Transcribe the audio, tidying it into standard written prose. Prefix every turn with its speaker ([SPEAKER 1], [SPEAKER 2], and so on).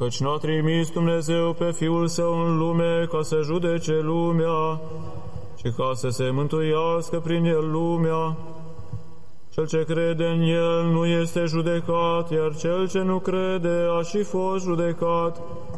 [SPEAKER 1] Căci n-a trimis Dumnezeu pe Fiul Său în lume ca să judece lumea, ci ca să se mântuiască prin El lumea. Cel ce crede în El nu este judecat, iar cel ce nu crede a și fost judecat.